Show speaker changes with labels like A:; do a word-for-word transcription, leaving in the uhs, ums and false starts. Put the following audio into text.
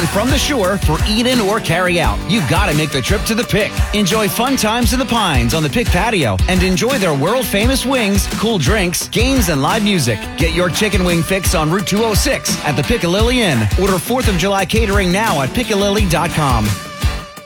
A: and from the shore for eat-in or carry-out. You gotta make the trip to the Pick. Enjoy fun times in the Pines on the Pick patio and enjoy their world-famous wings, cool drinks, games, and live music. Get your chicken wing fix on Route two oh six at the Piccalilli Inn. Order fourth of July catering now at Piccalilli dot com.